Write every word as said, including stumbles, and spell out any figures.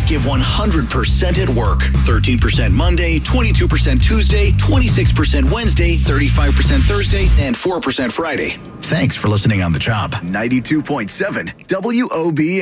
give one hundred percent at work. thirteen percent Monday, twenty-two percent Tuesday, twenty-six percent Wednesday, thirty-five percent Thursday, and four percent Friday. Thanks for listening on the job. ninety-two point seven W O B A.